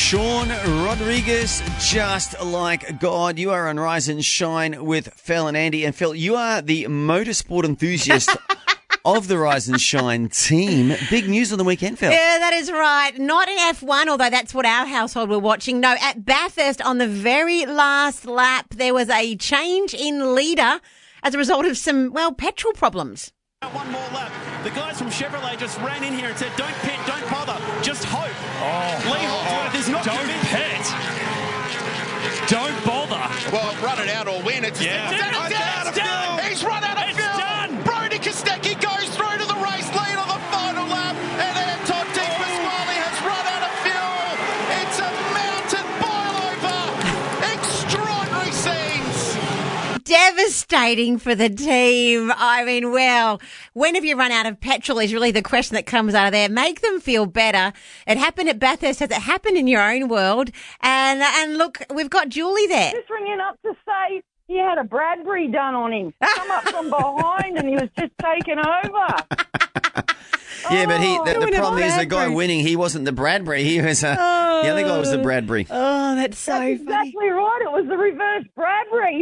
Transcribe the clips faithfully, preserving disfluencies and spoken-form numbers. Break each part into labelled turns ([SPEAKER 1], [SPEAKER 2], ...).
[SPEAKER 1] Sean Rodriguez, just like God. You are on Rise and Shine with Phil and Andy. And Phil, you are the motorsport enthusiast of the Rise and Shine team. Big news on the weekend, Phil.
[SPEAKER 2] Yeah, that is right. Not in F one, although that's what our household were watching. No, at Bathurst on the very last lap, there was a change in leader as a result of some, well, petrol problems.
[SPEAKER 3] One more lap. The guys from Chevrolet just ran in here and said, don't pit, don't bother, just hope.
[SPEAKER 4] Oh,
[SPEAKER 3] Lee Holdsworth is not
[SPEAKER 4] don't
[SPEAKER 3] convinced.
[SPEAKER 4] pit. Don't bother.
[SPEAKER 5] Well, run it out or win. It's
[SPEAKER 4] Yeah.
[SPEAKER 5] it's,
[SPEAKER 4] It's
[SPEAKER 5] it's,
[SPEAKER 4] done,
[SPEAKER 5] it's
[SPEAKER 4] it's done.
[SPEAKER 5] He's run out of
[SPEAKER 4] It's
[SPEAKER 5] fuel.
[SPEAKER 4] done.
[SPEAKER 5] Brody Kostecki goes through to the race lead on the final lap, and Anton Di Pasquale has run out of fuel. It's a mountain boil over. Extraordinary scenes.
[SPEAKER 2] Devastating for the team. I mean, well, when have you run out of petrol is really the question that comes out of there. Make them feel better. It happened at Bathurst. Has it happened in your own world? And and look, we've got Julie there.
[SPEAKER 6] Just ringing up to say he had a Bradbury done on him. Come up from behind and he was just taken over.
[SPEAKER 1] Yeah, but he. The, the
[SPEAKER 2] Doing a
[SPEAKER 1] problem is the guy
[SPEAKER 2] Bradbury.
[SPEAKER 1] winning. He wasn't the Bradbury. He was uh, the other guy was the Bradbury.
[SPEAKER 2] Oh, that's so
[SPEAKER 6] That's
[SPEAKER 2] funny.
[SPEAKER 6] exactly right. It was the reverse Bradbury.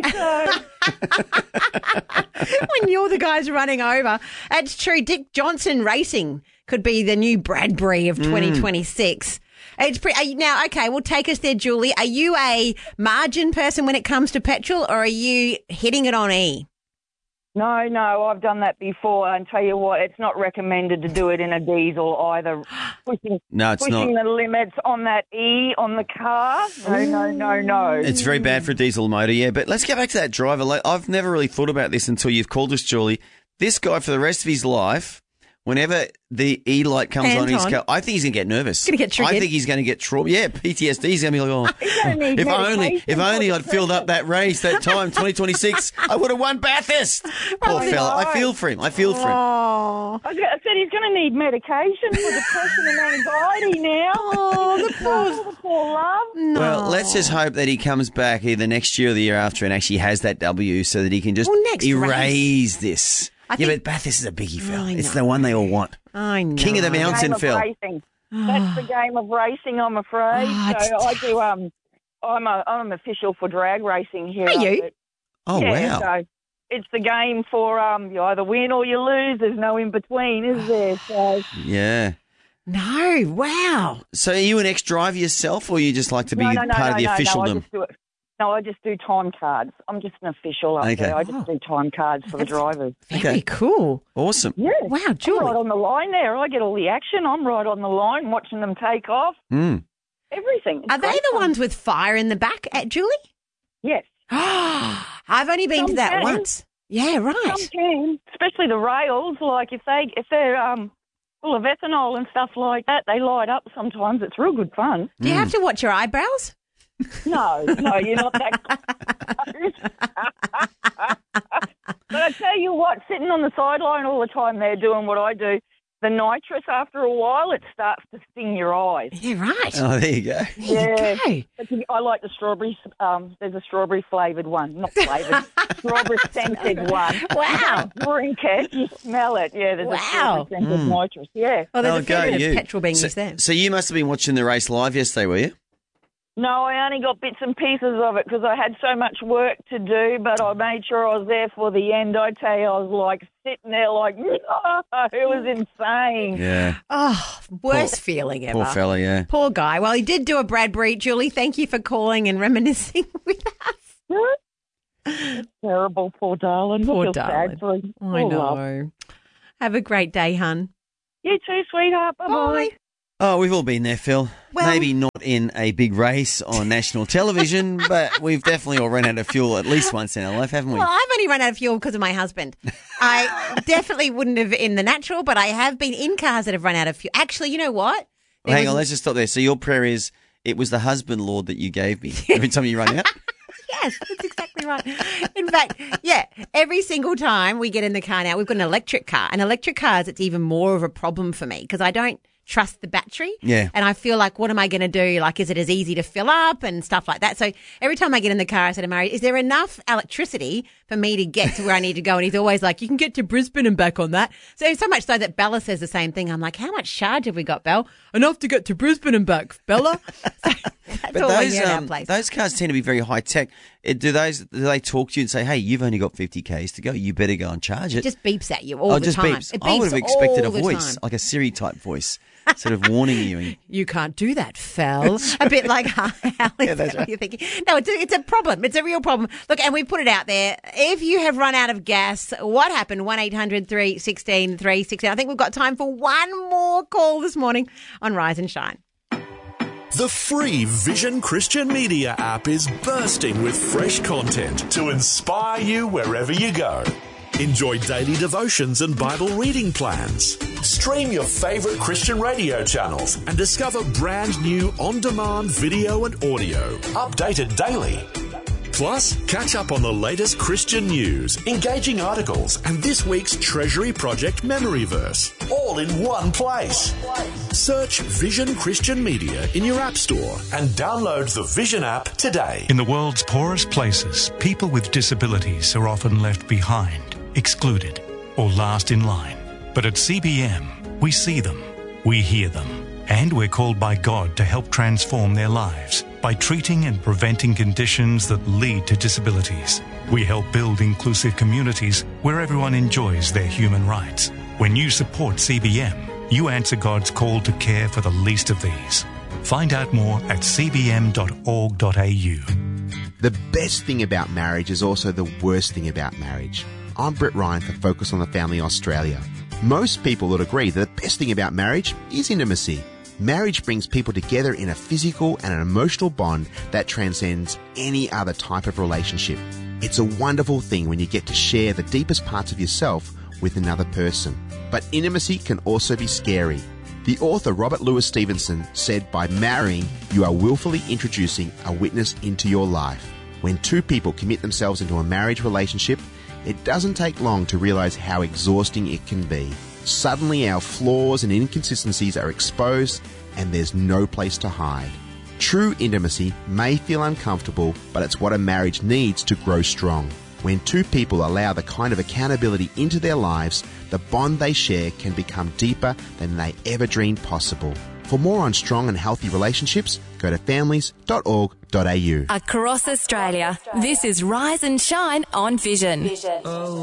[SPEAKER 6] So
[SPEAKER 2] When you're the guys running over. It's true. Dick Johnson Racing could be the new Bradbury of twenty twenty-six. It's pretty, are you, now, okay, well, take us there, Julie. Are you a margin person when it comes to petrol, or are you hitting it on E?
[SPEAKER 6] no, no, I've done that before. And tell you what, it's not recommended to do it in a diesel either. Pushing,
[SPEAKER 1] No, it's
[SPEAKER 6] pushing
[SPEAKER 1] not.
[SPEAKER 6] the limits on that E on the car. No, no, no, no.
[SPEAKER 1] It's very bad for a diesel motor, yeah. But let's get back to that driver. Like, I've never really thought about this until you've called us, Julie. This guy, for the rest of his life, whenever the E light comes on his
[SPEAKER 2] Anton.
[SPEAKER 1] car, I think he's going to get nervous.
[SPEAKER 2] Gonna get triggered.
[SPEAKER 1] I think he's going to get trouble. Yeah, P T S D. He's going to be like, oh,
[SPEAKER 6] gonna need
[SPEAKER 1] if I only,
[SPEAKER 6] medication
[SPEAKER 1] if
[SPEAKER 6] for
[SPEAKER 1] only
[SPEAKER 6] the
[SPEAKER 1] I'd filled up that race that time, twenty twenty-six, I would have won Bathurst. Poor
[SPEAKER 6] I
[SPEAKER 1] fella. I
[SPEAKER 6] know.
[SPEAKER 1] feel for him. I feel for him.
[SPEAKER 2] Oh,
[SPEAKER 6] I I said he's going to need medication for depression and anxiety now.
[SPEAKER 2] oh, the poor.
[SPEAKER 6] Oh, the poor love.
[SPEAKER 1] Well, let's just hope that he comes back either next year or the year after and actually has that W so that he can just
[SPEAKER 2] Well, next
[SPEAKER 1] erase this.
[SPEAKER 2] I
[SPEAKER 1] yeah,
[SPEAKER 2] think-
[SPEAKER 1] but Bathurst is a biggie, Phil.
[SPEAKER 2] I
[SPEAKER 1] It's
[SPEAKER 2] know.
[SPEAKER 1] the one they all want.
[SPEAKER 2] I know.
[SPEAKER 1] King of the mountain,
[SPEAKER 6] Game of
[SPEAKER 1] Phil.
[SPEAKER 6] racing. That's the game of racing, I'm afraid.
[SPEAKER 2] Oh, it's
[SPEAKER 6] so I do. Um, I'm a I'm official for drag racing here.
[SPEAKER 2] Are
[SPEAKER 6] up
[SPEAKER 2] you?
[SPEAKER 6] at-
[SPEAKER 1] Oh,
[SPEAKER 6] yeah,
[SPEAKER 1] wow.
[SPEAKER 6] So it's the game for um, you either win or you lose. There's no in between, is there? So
[SPEAKER 1] Yeah.
[SPEAKER 2] No, wow.
[SPEAKER 1] So are you an ex-driver yourself, or you just like to be
[SPEAKER 6] no, no, no,
[SPEAKER 1] part
[SPEAKER 6] no,
[SPEAKER 1] of the
[SPEAKER 6] no, no. I
[SPEAKER 1] officialdom?
[SPEAKER 6] just do it. No, I just do time cards. I'm just an official up
[SPEAKER 1] Okay.
[SPEAKER 6] there. I just do time cards for the drivers.
[SPEAKER 2] Very
[SPEAKER 1] Okay.
[SPEAKER 2] cool.
[SPEAKER 1] Awesome.
[SPEAKER 6] Yeah.
[SPEAKER 2] Wow,
[SPEAKER 6] I'm right
[SPEAKER 2] Julie.
[SPEAKER 6] on the line there. I get all the action. I'm right on the line watching them take off.
[SPEAKER 1] Mm.
[SPEAKER 6] Everything. It's
[SPEAKER 2] Are they
[SPEAKER 6] great
[SPEAKER 2] the
[SPEAKER 6] fun.
[SPEAKER 2] ones with fire in the back at Julie?
[SPEAKER 6] Yes.
[SPEAKER 2] I've only been to
[SPEAKER 6] Some
[SPEAKER 2] that
[SPEAKER 6] can.
[SPEAKER 2] once. Yeah,
[SPEAKER 6] Some
[SPEAKER 2] right.
[SPEAKER 6] can, especially the rails. Like if they if they're um full of ethanol and stuff like that, they light up sometimes. It's real good fun.
[SPEAKER 2] Do you have to watch your eyebrows?
[SPEAKER 6] No, no, you're not that close. But I tell you what, sitting on the sideline all the time there doing what I do, the nitrous after a while it starts to sting your eyes.
[SPEAKER 2] Yeah, right.
[SPEAKER 1] Oh, there you go.
[SPEAKER 2] There
[SPEAKER 6] Yeah.
[SPEAKER 2] you go.
[SPEAKER 6] But I like the strawberries. Um, there's a strawberry flavoured one, not flavoured, strawberry scented one.
[SPEAKER 2] Wow.
[SPEAKER 6] Drink it, you smell it. Yeah, there's
[SPEAKER 2] Wow.
[SPEAKER 6] a strawberry scented nitrous. Yeah.
[SPEAKER 2] Well, there's
[SPEAKER 1] Oh,
[SPEAKER 2] a fair
[SPEAKER 1] go
[SPEAKER 2] bit
[SPEAKER 1] you.
[SPEAKER 2] of petrol being
[SPEAKER 1] so,
[SPEAKER 2] used there.
[SPEAKER 1] so you must have been watching the race live yesterday, were you?
[SPEAKER 6] No, I only got bits and pieces of it because I had so much work to do, but I made sure I was there for the end. I tell you, I was like sitting there like, oh, it was insane.
[SPEAKER 1] Yeah.
[SPEAKER 2] Oh, worst feeling ever.
[SPEAKER 1] Poor fella, yeah.
[SPEAKER 2] Poor guy. Well, he did do a Bradbury. Julie, thank you for calling and reminiscing with us.
[SPEAKER 6] Terrible, poor darling.
[SPEAKER 2] Poor
[SPEAKER 6] I feel
[SPEAKER 2] darling.
[SPEAKER 6] sad for him.
[SPEAKER 2] I
[SPEAKER 6] Poor love.
[SPEAKER 2] know. Have a great day, hun.
[SPEAKER 6] You too, sweetheart. Bye-bye.
[SPEAKER 2] Bye.
[SPEAKER 1] Oh, we've all been there, Phil.
[SPEAKER 2] Well-
[SPEAKER 1] Maybe not in a big race on national television, but we've definitely all run out of fuel at least once in our life, haven't we?
[SPEAKER 2] Well, I've only run out of fuel because of my husband. I definitely wouldn't have in the natural, but I have been in cars that have run out of fuel. Actually, you know what?
[SPEAKER 1] Well, hang on, let's just stop there. So your prayer is, it was the husband, Lord, that you gave me every time you run out?
[SPEAKER 2] Yes, that's exactly right. In fact, yeah, every single time we get in the car now, we've got an electric car. And electric cars, it's even more of a problem for me because I don't trust the battery.
[SPEAKER 1] Yeah.
[SPEAKER 2] And I feel like, what am I going to do? Like, is it as easy to fill up and stuff like that? So every time I get in the car, I say to Murray, is there enough electricity for me to get to where I need to go? And he's always like, you can get to Brisbane and back on that. So so much so that Bella says the same thing. I'm like, how much charge have we got, Belle? Enough to get to Brisbane and back, Bella. So that's
[SPEAKER 1] But
[SPEAKER 2] all I
[SPEAKER 1] those
[SPEAKER 2] hear in our
[SPEAKER 1] um,
[SPEAKER 2] place.
[SPEAKER 1] those cars tend to be very high tech. It, do those do they talk to you and say, "Hey, you've only got fifty k's to go. You better go and charge it."
[SPEAKER 2] It just beeps at you all
[SPEAKER 1] oh,
[SPEAKER 2] the
[SPEAKER 1] just
[SPEAKER 2] time.
[SPEAKER 1] beeps.
[SPEAKER 2] It
[SPEAKER 1] I would
[SPEAKER 2] beeps
[SPEAKER 1] have expected
[SPEAKER 2] all
[SPEAKER 1] a
[SPEAKER 2] the
[SPEAKER 1] voice,
[SPEAKER 2] time.
[SPEAKER 1] like a Siri type voice, sort of warning you. And,
[SPEAKER 2] You can't do that, Fel. A bit like how yeah,
[SPEAKER 1] that's right.
[SPEAKER 2] you're thinking. No, it's a, it's a problem. It's a real problem. Look, and we put it out there. If you have run out of gas, what happened? one eight hundred three one six three one six. I think we've got time for one more call this morning on Rise and Shine.
[SPEAKER 7] The free Vision Christian Media app is bursting with fresh content to inspire you wherever you go. Enjoy daily devotions and Bible reading plans. Stream your favourite Christian radio channels and discover brand new on-demand video and audio, updated daily. Plus, catch up on the latest Christian news, engaging articles, and this week's Treasury Project Memory Verse, all in one place. Search Vision Christian Media in your App Store and download the Vision app today.
[SPEAKER 8] In the world's poorest places, people with disabilities are often left behind, excluded, or last in line. But at C B M, we see them, we hear them, and we're called by God to help transform their lives by treating and preventing conditions that lead to disabilities. We help build inclusive communities where everyone enjoys their human rights. When you support C B M, you answer God's call to care for the least of these. Find out more at c b m dot org dot a u.
[SPEAKER 9] The best thing about marriage is also the worst thing about marriage. I'm Brett Ryan for Focus on the Family Australia. Most people would agree that the best thing about marriage is intimacy. Marriage brings people together in a physical and an emotional bond that transcends any other type of relationship. It's a wonderful thing when you get to share the deepest parts of yourself with another person. But intimacy can also be scary. The author Robert Louis Stevenson said by marrying, you are willfully introducing a witness into your life. When two people commit themselves into a marriage relationship, it doesn't take long to realize how exhausting it can be. Suddenly our flaws and inconsistencies are exposed and there's no place to hide. True intimacy may feel uncomfortable, but it's what a marriage needs to grow strong. When two people allow the kind of accountability into their lives, the bond they share can become deeper than they ever dreamed possible. For more on strong and healthy relationships, go to families dot org dot a u.
[SPEAKER 10] Across Australia, this is Rise and Shine on Vision.